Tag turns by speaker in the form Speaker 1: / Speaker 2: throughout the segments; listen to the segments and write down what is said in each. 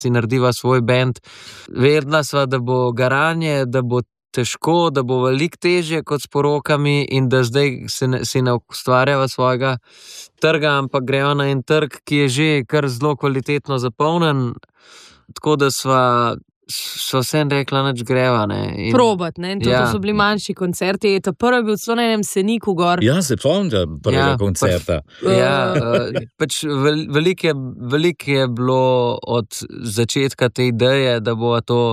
Speaker 1: si narediva svoj bend. Vedela sva, da bo garanje, da bo težko, da bo veliko težje kot s porokami in da zdaj si ne ustvarjava svojega trga, ampak greva na en trg, ki je že kar zelo kvalitetno zapolnjen, tako da sva vsem rekla, nič greva.
Speaker 2: Probat, ne? In to so bili manjši koncerti. Ta prvi bil celo na enem Seniku gor.
Speaker 3: Ja, se spomnim prvega koncerta.
Speaker 1: Pač veliko je bilo od začetka te ideje, da bo to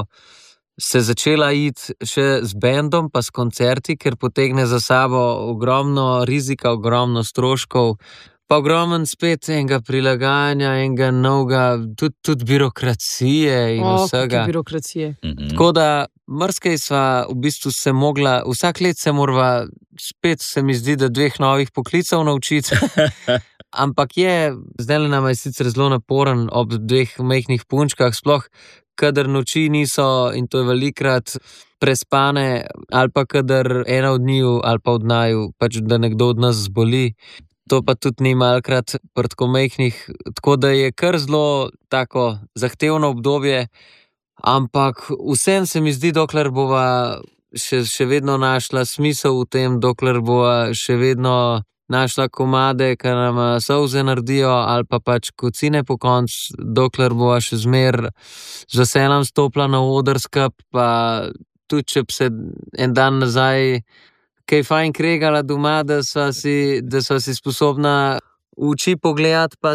Speaker 1: se začela iti še z bendom pa s koncerti, ker potegne za sabo ogromno rizika, ogromno stroškov, pa ogromno spet enega prilagajanja, enega novega, tudi birokracije in vsega.
Speaker 2: Birokracije.
Speaker 1: Tako da mrskej sva v bistvu se mogla, vsak let se morava spet, se mi zdi, da 2 novih poklicev naučiti. Ampak zdaj nam je sicer zelo naporen ob 2 majhnih punčkah, sploh kadar noči niso, in to je velikrat, prespane, ali pa kadar ena od njiju ali pa od naju, pač da nekdo od nas zboli. To pa tudi ni malkrat pri tako majhnih, tako da je kar zelo tako zahtevno obdobje, ampak vsem se mi zdi, dokler bova še vedno našla smisel v tem, dokler bova še vedno našla komade, ki nam solze naredijo, ali pa pač kocine po koncu, dokler bova še zmer z veseljem stopila na oder skup, pa tudi če bi se en dan nazaj kaj fajn kregala doma, da sva si sposobna v oči pogledati, pa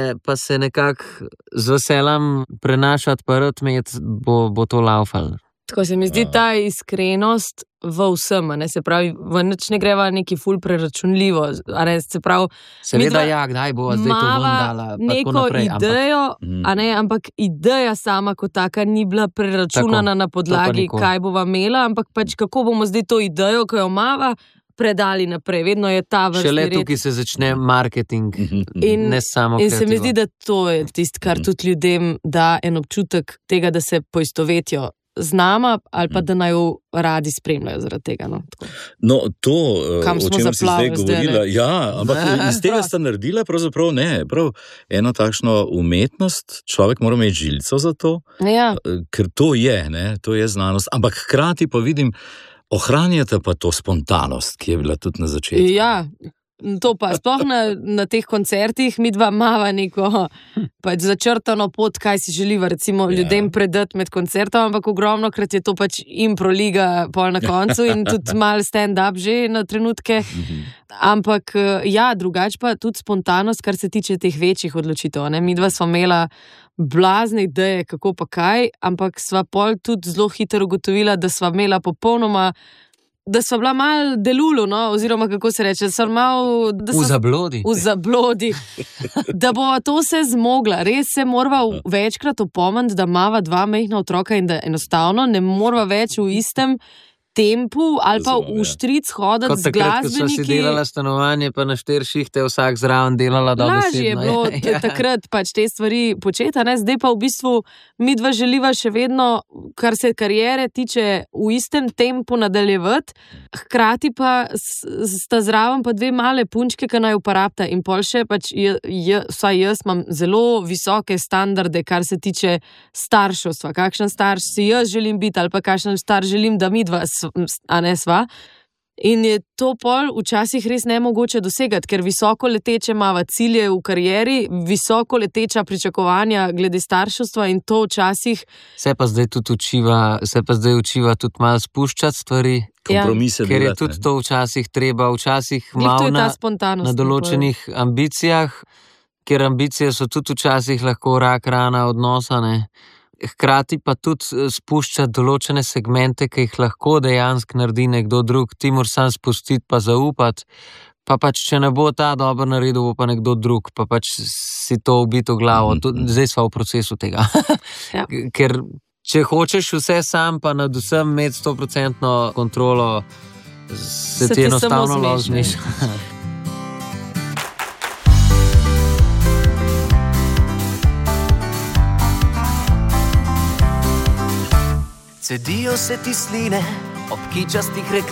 Speaker 1: se nekako z veseljem prenašati, pa rad imeti, bo to laufalo.
Speaker 2: Tako se mi zdi ta iskrenost v vsem, ne, se pravi, v nič ne greva neki ful preračunljivo, ne, se pravi,
Speaker 1: seveda kdaj bova zdaj to vendala, pa tako naprej.
Speaker 2: Idejo, ampak ideja sama kot taka ni bila preračunana na podlagi, kaj bova imela, ampak pač kako bomo zdaj to idejo, ko jo mava, predali naprej. Vedno je ta vrsti red.
Speaker 1: Šele tukaj se začne marketing, ne samo kreativo.
Speaker 2: In se mi zdi, da to je tisto, kar tudi ljudem da en občutek tega, da se poistovetijo z nama, ali pa da naj jo radi spremljajo zaradi tega.
Speaker 3: No, to, o čem si zdaj govorila, ampak iz tega sta naredila pravzaprav prav eno takšno umetnost, človek mora imeti žilico za to, ker to je znanost, ampak hkrati pa vidim, ohranjate pa to spontanost, ki je bila tudi na začetku.
Speaker 2: Ja, to pa, sploh na teh koncertih mi dva mava neko pač začrtano pot, kaj si želiva recimo ljudem predati med koncertom, ampak ogromno krat je to pač improliga pol na koncu in tudi malo stand-up že na trenutke. Ampak drugače pa tudi spontanost, kar se tiče teh večjih odločitev. Mi dva sva imela blazne ideje, kako pa kaj, ampak sva pol tudi zelo hitro ugotovila, da sva imela popolnoma, da sva bila malo delulu, oziroma kako se reče,
Speaker 1: v
Speaker 2: zablodi, da bova to vse zmogla. Res se morava večkrat opomniti, da mava 2 majhna otroka in da enostavno ne morava več v istem tempu ali pa v štric hoditi z glasbeniki.
Speaker 1: Kot takrat, ko sva si delala stanovanje, pa na 4 šihte vsak zraven delala dobesedno.
Speaker 2: Lažje je bilo takrat pač te stvari početi, zdaj pa v bistvu mi dva želiva še vedno, kar se kariere tiče, v istem tempu nadaljevati, hkrati pa sta zraven pa 2 male punčke, ki naj uporabta in pol še pač, vsaj jaz imam zelo visoke standarde, kar se tiče starševstva, kakšen starš si jaz želim biti ali pa kakšen starš želim, da mi dva sva. In je to pol včasih res nemogoče dosegati, ker visoko leteče mava cilje v karieri, visoko leteča pričakovanja glede starševstva in to včasih...
Speaker 1: Se pa zdaj učiva tudi malo spuščati stvari,
Speaker 3: kompromise delati.
Speaker 1: Ker je tudi to včasih treba, včasih malo na določenih ambicijah, ker ambicije so tudi včasih lahko rak rana odnosa, Hkrati pa tudi spuščati določene segmente, ki jih lahko dejansko naredi nekdo drug, ti moraš sam spustiti pa zaupati, pa pač če ne bo ta dobro naredil, bo pa nekdo drug, pa pač si to ubiti v glavo. Zdaj sva v procesu tega. Ker če hočeš vse sam, pa nad vsem imeti 100% kontrolo, se ti enostavno ložniš.
Speaker 4: Cedijo se ti sline ob kičastih reklamah.